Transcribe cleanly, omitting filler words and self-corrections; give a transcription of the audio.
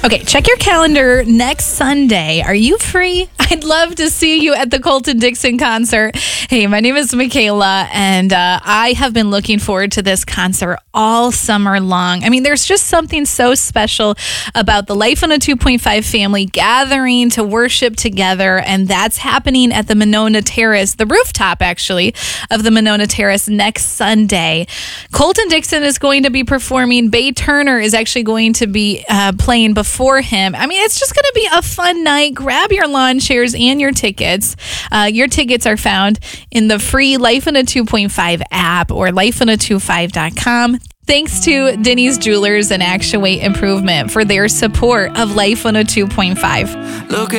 Okay, check your calendar next Sunday. Are you free? I'd love to see you at the Colton Dixon concert. Hey, my name is Michaela, and I have been looking forward to this concert all summer long. I mean, there's just something so special about the Life on a 2.5 family gathering to worship together, and that's happening at the Monona Terrace, the rooftop, actually, of the Monona Terrace next Sunday. Colton Dixon is going to be performing. Bay Turner is actually going to be playing before him. I mean, it's just going to be a fun night. Grab your lawn chairs and your tickets. Your tickets are found in the free Life on a 2.5 app or lifeona25.com. Thanks to Denny's Jewelers and Actuate Improvement for their support of Life on a 2.5.